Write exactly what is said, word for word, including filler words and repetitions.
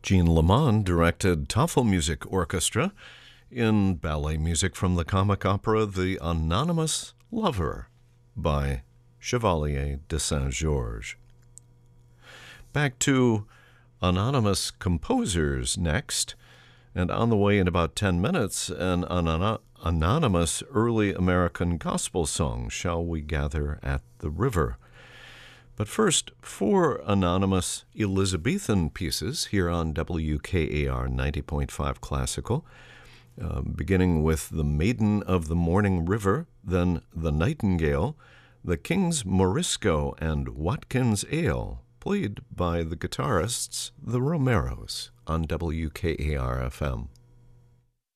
Jean Lamond directed Tafelmusik Orchestra in ballet music from the comic opera The Anonymous Lover by Chevalier de Saint-Georges. Back to anonymous composers next, and on the way in about ten minutes, an anon- anonymous early American gospel song, Shall We Gather at the River? But first, four anonymous Elizabethan pieces here on W K A R ninety point five Classical, uh, beginning with The Maiden of the Morning River, then The Nightingale, The King's Morisco, and Watkins Ale, played by the guitarists, the Romeros, on W K A R F M.